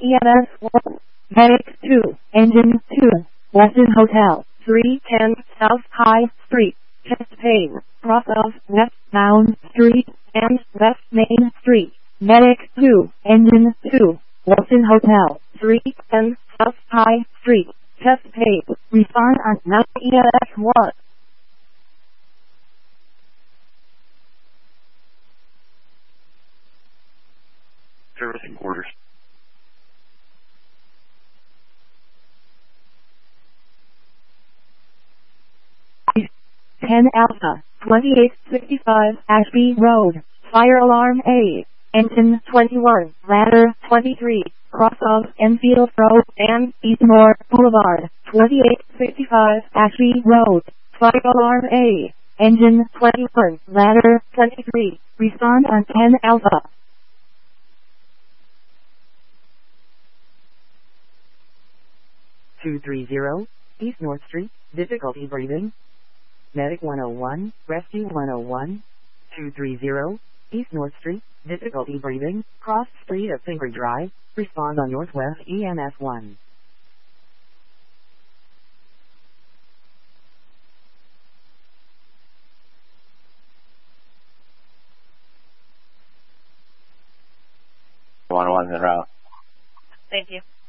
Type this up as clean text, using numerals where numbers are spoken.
EMS 1, Medic 2, Engine 2, Westin Hotel, 310 South High Street, chest pain, cross of westbound street, and West Main Street, Medic 2, Engine 2, Westin Hotel, 310 South High Street, chest pain, respond on now EMS 1. Servicing quarters. 10 Alpha, 2865 Ashby Road, Fire Alarm A, Engine 21, Ladder 23, cross of Enfield Road and Eastmore Boulevard, 2865 Ashby Road, Fire Alarm A, Engine 21, Ladder 23, respond on 10 Alpha. 230, East North Street, difficulty breathing. Medic 101, Rescue 101, 230, East North Street, difficulty breathing, cross street of Finger Drive, respond on Northwest EMS 1. One en route. Thank you.